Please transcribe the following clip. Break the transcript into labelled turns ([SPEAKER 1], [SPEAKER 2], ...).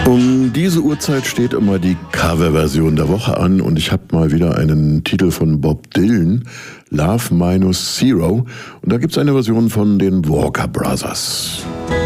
[SPEAKER 1] Um diese Uhrzeit steht immer die Coverversion der Woche an und ich habe mal wieder einen Titel von Bob Dylan, Love Minus Zero, und da gibt es eine Version von den Walker Brothers.